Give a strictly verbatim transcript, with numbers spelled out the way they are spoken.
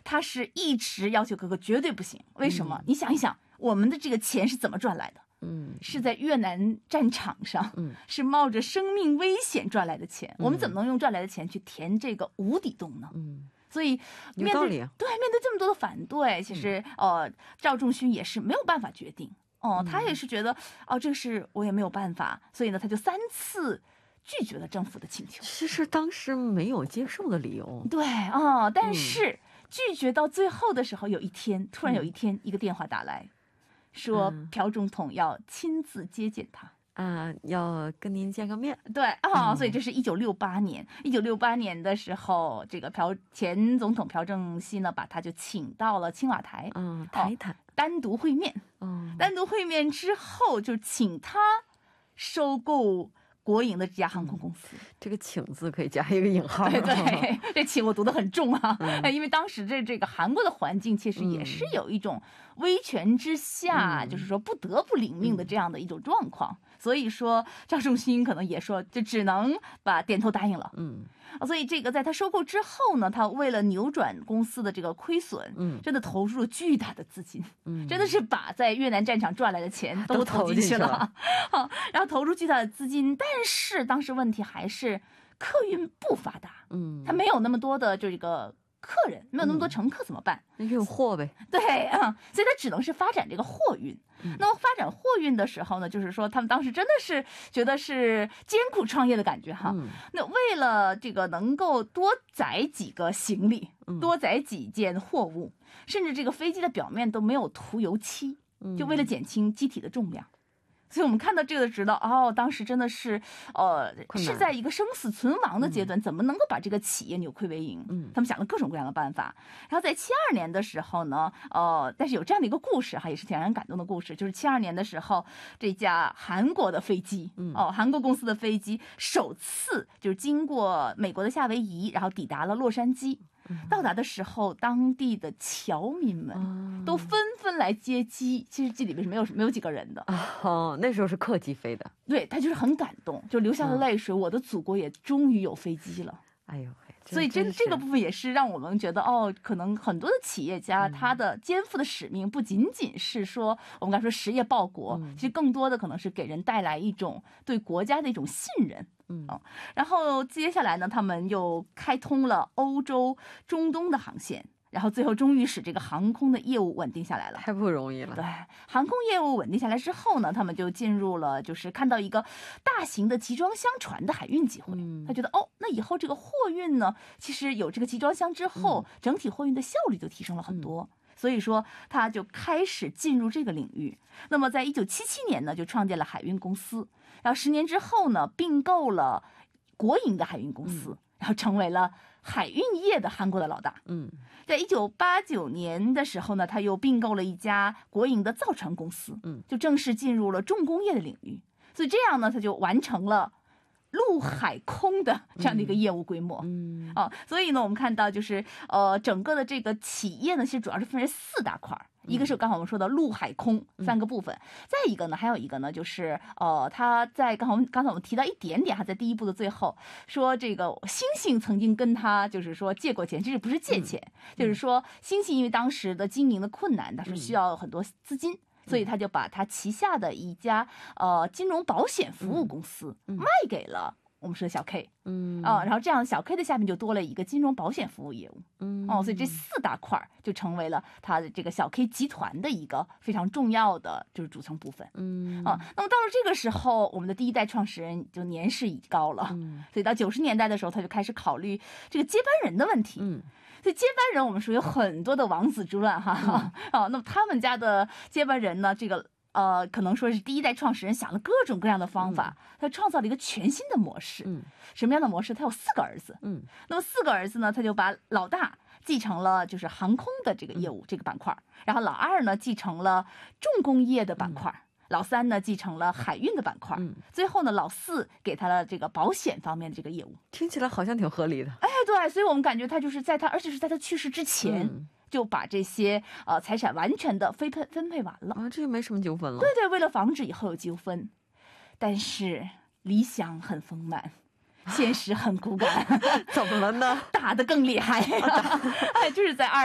他是一直要求哥哥绝对不行。为什么？嗯、你想一想，我们的这个钱是怎么赚来的？嗯，是在越南战场上，嗯，是冒着生命危险赚来的钱。嗯、我们怎么能用赚来的钱去填这个无底洞呢？嗯，所以面对、啊、对面对这么多的反对，其实、嗯、呃，赵仲勋也是没有办法决定。哦，他也是觉得哦，这个事我也没有办法，所以呢，他就三次拒绝了政府的请求。 其实当时没有接受的理由。 对啊、哦，但是、嗯、拒绝到最后的时候，有一天突然有一天、嗯、一个电话打来。说朴总统要亲自接见他啊、呃，要跟您见个面。 对啊、哦，所以这是一九六八年。一九六八年的时候，这个朴前总统朴正熙呢，把他就请到了青瓦台， 嗯，谈一谈、哦， 单独会面。嗯，单独会面之后，就请他收购国营的这家航空公司、 嗯、这个请字可以加一个引号。 对对，这请我读得很重啊、嗯、因为当时这这个韩国的环境其实也是有一种威权之下、嗯、就是说不得不领命的这样的一种状况、嗯、所以说赵仲勋可能也说就只能把点头答应了。嗯，所以这个在他收购之后呢，他为了扭转公司的这个亏损，嗯，真的投入了巨大的资金，嗯，真的是把在越南战场赚来的钱都投进去了，好，然后投入巨大的资金，但是当时问题还是客运不发达，嗯，他没有那么多的这个客人，没有那么多乘客怎么办？ 那、嗯、运货呗。 对啊、嗯，所以他只能是发展这个货运。嗯、那么发展货运的时候呢，就是说他们当时真的是觉得是艰苦创业的感觉哈。嗯、那为了这个能够多载几个行李，嗯、多载几件货物，甚至这个飞机的表面都没有涂油漆，就为了减轻机体的重量。所以我们看到这个知道哦，当时真的是呃是在一个生死存亡的阶段、嗯、怎么能够把这个企业扭亏为盈、嗯、他们想了各种各样的办法。然后在七二年的时候呢呃但是有这样的一个故事哈，也是挺让人感动的故事，就是七二年的时候，这架韩国的飞机、嗯、哦韩国公司的飞机首次就是经过美国的夏威夷，然后抵达了洛杉矶。到达的时候，当地的侨民们都纷纷来接机。其实机里面是没有没有几个人的哦，那时候是客机飞的。 对，他就是很感动，就流下了泪水、嗯。我的祖国也终于有飞机了。 哎呦， 所以真这个部分也是让我们觉得哦，可能很多的企业家、嗯、他的肩负的使命不仅仅是说我们刚才说实业报国、嗯，其实更多的可能是给人带来一种对国家的一种信任。嗯、哦，然后接下来呢，他们又开通了欧洲、中东的航线，然后最后终于使这个航空的业务稳定下来了。 太不容易了。 对，航空业务稳定下来之后呢，他们就进入了就是看到一个大型的集装箱船的海运机会。嗯、他觉得哦，那以后这个货运呢，其实有这个集装箱之后、嗯、整体货运的效率就提升了很多。嗯，所以说他就开始进入这个领域。那么在一九七七年呢，就创建了海运公司，然后十年之后呢，并购了国营的海运公司、嗯、然后成为了海运业的韩国的老大。嗯，在一九八九年的时候呢，他又并购了一家国营的造船公司，嗯，就正式进入了重工业的领域。所以这样呢，他就完成了陆海空的这样的一个业务规模。嗯，啊，所以呢，我们看到就是呃，整个的这个企业呢，其实主要是分为四大块。一个是刚好我们说的陆海空三个部分、嗯、再一个呢，还有一个呢，就是呃，他在刚好我们刚才我们提到一点点，他在第一步的最后说，这个星星曾经跟他就是说借过钱，其实不是借钱、嗯、就是说星星因为当时的经营的困难，他是需要很多资金、嗯，所以他就把他旗下的一家呃金融保险服务公司卖给了我们说的小 K。嗯啊，然后这样小 K 的下面就多了一个金融保险服务业务。嗯哦，所以这四大块就成为了他的这个小 K 集团的一个非常重要的就是组成部分。嗯啊，那么到了这个时候，我们的第一代创始人就年事已高了，嗯，所以到九十年代的时候，他就开始考虑这个接班人的问题。嗯。所以接班人我们说有很多的王子之乱哈，嗯、啊，那么他们家的接班人呢，这个呃，可能说是第一代创始人想了各种各样的方法，嗯、他创造了一个全新的模式。嗯，什么样的模式？他有四个儿子。嗯，那么四个儿子呢，他就把老大继承了就是航空的这个业务、嗯、这个板块，然后老二呢继承了重工业的板块。嗯，老三呢继承了海运的板块，嗯，最后呢老四给他了这个保险方面的这个业务。 听起来好像挺合理的。 哎，对，所以我们感觉他就是在他，而且是在他去世之前。嗯，就把这些呃财产完全的分配分配完了啊，这就没什么纠纷了。 对对，为了防止以后有纠纷，但是理想很丰满，现实很骨感。 怎么了呢？ 打得更厉害。哎，就是在二